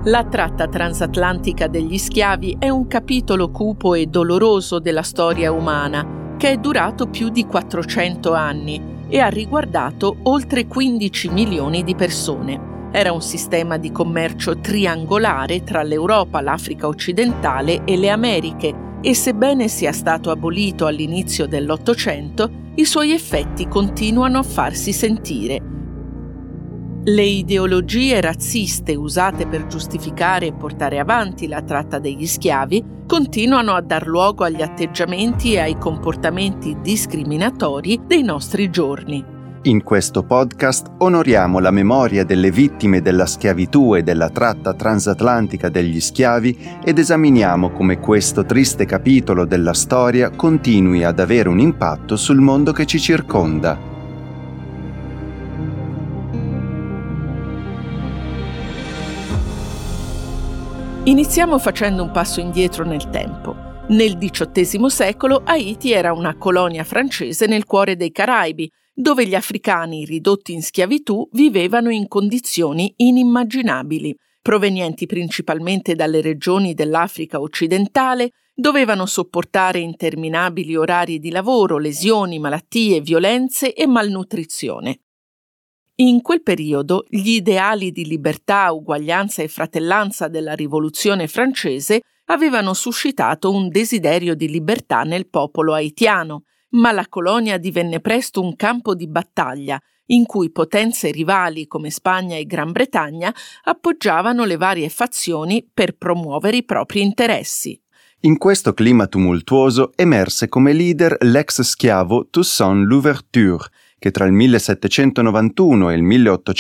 La tratta transatlantica degli schiavi è un capitolo cupo e doloroso della storia umana che è durato più di 400 anni e ha riguardato oltre 15 milioni di persone. Era un sistema di commercio triangolare tra l'Europa, l'Africa occidentale e le Americhe e sebbene sia stato abolito all'inizio dell'Ottocento, i suoi effetti continuano a farsi sentire. Le ideologie razziste usate per giustificare e portare avanti la tratta degli schiavi continuano a dar luogo agli atteggiamenti e ai comportamenti discriminatori dei nostri giorni. In questo podcast onoriamo la memoria delle vittime della schiavitù e della tratta transatlantica degli schiavi ed esaminiamo come questo triste capitolo della storia continui ad avere un impatto sul mondo che ci circonda. Iniziamo facendo un passo indietro nel tempo. Nel XVIII secolo Haiti era una colonia francese nel cuore dei Caraibi, dove gli africani ridotti in schiavitù vivevano in condizioni inimmaginabili. Provenienti principalmente dalle regioni dell'Africa occidentale, dovevano sopportare interminabili orari di lavoro, lesioni, malattie, violenze e malnutrizione. In quel periodo gli ideali di libertà, uguaglianza e fratellanza della Rivoluzione francese avevano suscitato un desiderio di libertà nel popolo haitiano, ma la colonia divenne presto un campo di battaglia in cui potenze rivali come Spagna e Gran Bretagna appoggiavano le varie fazioni per promuovere i propri interessi. In questo clima tumultuoso emerse come leader l'ex schiavo Toussaint Louverture, che tra il 1791 e il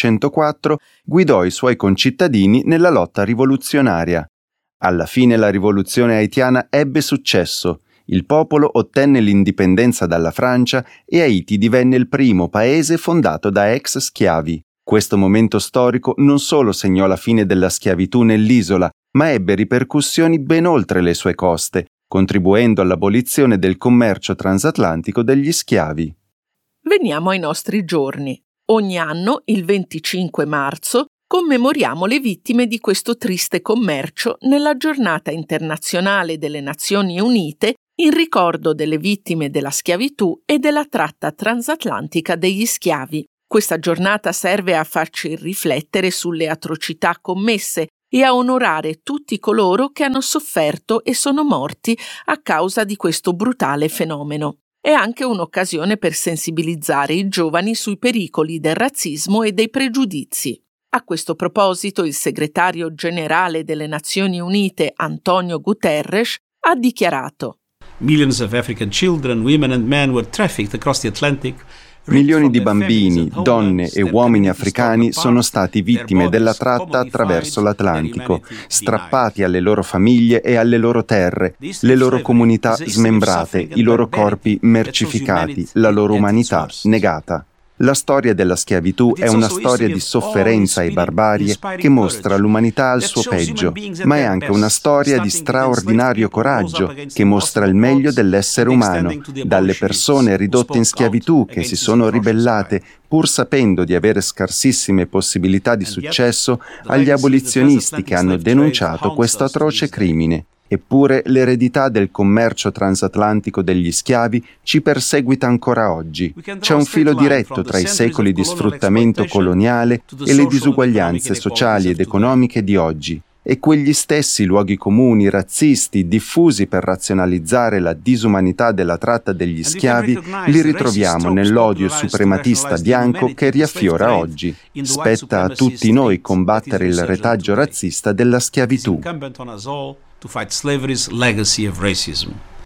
1804 guidò i suoi concittadini nella lotta rivoluzionaria. Alla fine la rivoluzione haitiana ebbe successo, il popolo ottenne l'indipendenza dalla Francia e Haiti divenne il primo paese fondato da ex schiavi. Questo momento storico non solo segnò la fine della schiavitù nell'isola, ma ebbe ripercussioni ben oltre le sue coste, contribuendo all'abolizione del commercio transatlantico degli schiavi. Veniamo ai nostri giorni. Ogni anno, il 25 marzo, commemoriamo le vittime di questo triste commercio nella Giornata internazionale delle Nazioni Unite in ricordo delle vittime della schiavitù e della tratta transatlantica degli schiavi. Questa giornata serve a farci riflettere sulle atrocità commesse e a onorare tutti coloro che hanno sofferto e sono morti a causa di questo brutale fenomeno. È anche un'occasione per sensibilizzare i giovani sui pericoli del razzismo e dei pregiudizi. A questo proposito, il segretario generale delle Nazioni Unite, Antonio Guterres, ha dichiarato: Millions of African children, women and men were trafficked across the Atlantic. Milioni di bambini, donne e uomini africani sono stati vittime della tratta attraverso l'Atlantico, strappati alle loro famiglie e alle loro terre, le loro comunità smembrate, i loro corpi mercificati, la loro umanità negata. La storia della schiavitù è una storia di sofferenza e barbarie che mostra l'umanità al suo peggio, ma è anche una storia di straordinario coraggio che mostra il meglio dell'essere umano, dalle persone ridotte in schiavitù che si sono ribellate pur sapendo di avere scarsissime possibilità di successo, agli abolizionisti che hanno denunciato questo atroce crimine. Eppure l'eredità del commercio transatlantico degli schiavi ci perseguita ancora oggi. C'è un filo diretto tra i secoli di sfruttamento coloniale e le disuguaglianze sociali ed economiche di oggi. E quegli stessi luoghi comuni razzisti diffusi per razionalizzare la disumanità della tratta degli schiavi li ritroviamo nell'odio suprematista bianco che riaffiora oggi. Spetta a tutti noi combattere il retaggio razzista della schiavitù. To fight slavery's legacy of racism.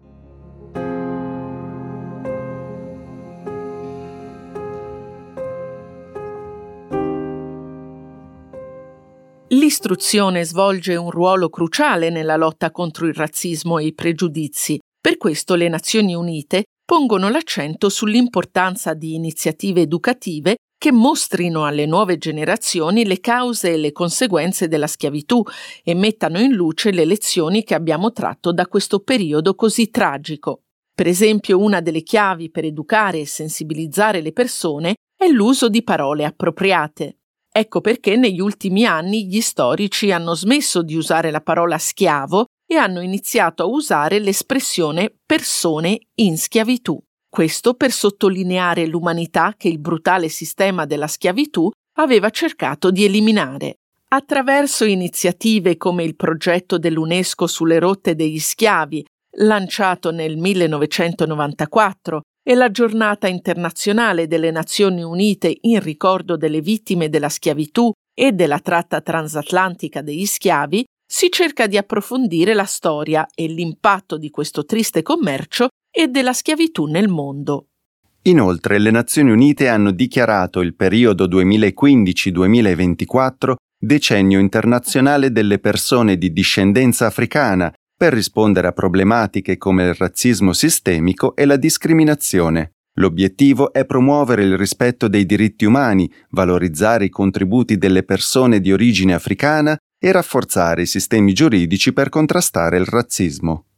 L'istruzione svolge un ruolo cruciale nella lotta contro il razzismo e i pregiudizi. Per questo le Nazioni Unite pongono l'accento sull'importanza di iniziative educative che mostrino alle nuove generazioni le cause e le conseguenze della schiavitù e mettano in luce le lezioni che abbiamo tratto da questo periodo così tragico. Per esempio, una delle chiavi per educare e sensibilizzare le persone è l'uso di parole appropriate. Ecco perché negli ultimi anni gli storici hanno smesso di usare la parola schiavo e hanno iniziato a usare l'espressione persone in schiavitù. Questo per sottolineare l'umanità che il brutale sistema della schiavitù aveva cercato di eliminare. Attraverso iniziative come il progetto dell'UNESCO sulle rotte degli schiavi, lanciato nel 1994, e la Giornata internazionale delle Nazioni Unite in ricordo delle vittime della schiavitù e della tratta transatlantica degli schiavi, si cerca di approfondire la storia e l'impatto di questo triste commercio e della schiavitù nel mondo. Inoltre, le Nazioni Unite hanno dichiarato il periodo 2015-2024 decennio internazionale delle persone di discendenza africana per rispondere a problematiche come il razzismo sistemico e la discriminazione. L'obiettivo è promuovere il rispetto dei diritti umani, valorizzare i contributi delle persone di origine africana e rafforzare i sistemi giuridici per contrastare il razzismo.